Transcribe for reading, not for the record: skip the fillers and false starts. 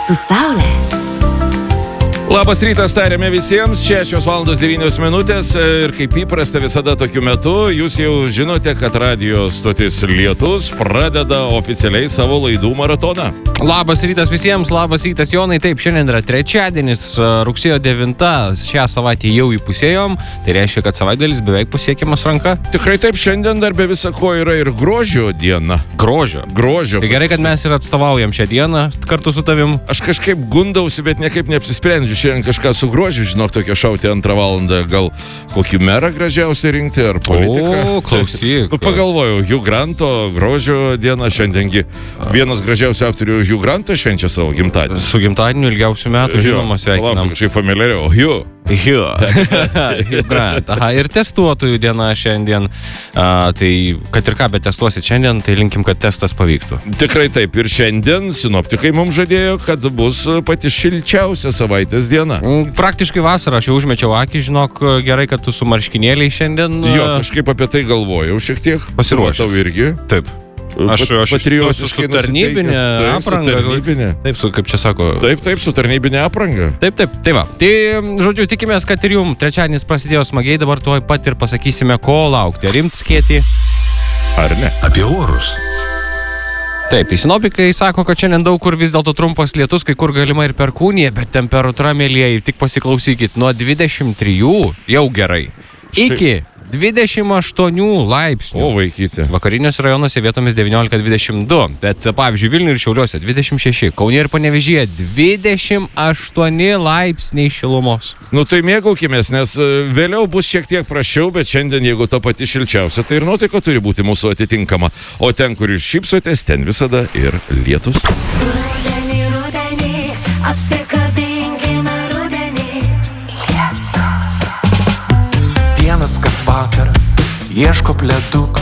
su Saule. Labas rytas, tariame visiems, 6:09 ir kaip įprasta visada tokiu metu, jūs jau žinote, kad radijo stotis Lietus pradeda oficialiai savo laidų maratoną. Labas rytas visiems, labas rytas Jonai, taip, šiandien yra trečiadienis, rugsėjo 9, šią savaitę jau įpusėjom, tai reiškia, kad savaitgalis beveik pasiekiamas ranka. Tikrai taip, šiandien dar be visako yra ir grožio diena. Grožio. Tai gerai, kad mes ir atstovaujam šią dieną kartu su tavim. Aš kažkaip gundausi, bet niekaip neapsisprendžiu. Šiandien kažką su grožiu, žinok, tokia šauti 2 valandą, gal kokį merą gražiausiai rinkti ar politiką. O, klausyk. Pagalvojau, Hugh Granto grožio diena šiandiengi. Vienas gražiausių aktorių Hugh Grantas švenčia savo gimtadienį. Su gimtadieniu ilgiausių metų, žinoma, sveikinam. Kažkaip familiariau. Hugh Grant. Aha, ir testuotojų diena šiandien. Tai kad ir ką, bet testuosit šiandien, tai linkim, kad testas pavyktų. Tikrai taip. Ir šiandien sinoptikai mums žadėjo, kad bus pati šilčiausia savaitės diena. Praktiškai vasarą, aš jau užmečiau akį, žinok, gerai, kad tu su marškinėliai šiandien. Jo, kažkaip apie tai galvojau šiek tiek. Pasiruošęs. Tau irgi. Taip. Aš su tarnybinė apranga. Taip, kaip čia sako. Taip, su tarnybinė apranga. Taip. Tai va. Tai, žodžiu, tikimės, kad ir jums trečiadienis prasidėjo smagiai, dabar tuoj pat ir pasakysime, ko laukti. Ar imti skėti? Ar ne? Apie orus. Taip, tai sinoptikai sako, kad šiandien daug kur vis dėlto trumpas lietus, kai kur galima ir perkūnija, bet temperatūra, mielieji, tik pasiklausykit, nuo 23 jau gerai, iki 28 laipsnių. O, vaikyti. Vakariniuose rajonuose vietomis 19-22, bet pavyzdžiui Vilniuje ir Šiauliuose 26, Kaune ir Panevėžyje 28 laipsniai šilumos. Nu tai mėgaukimės, nes vėliau bus šiek tiek prašiau, bet šiandien, jeigu ta pati šilčiausia, tai ir nuotaika turi būti mūsų atitinkama. O ten, kur jūs šypsotės, ten visada ir lietus. Rudenį, apsikabinkime rudenį. Vienas kas vakar ieško pleduk.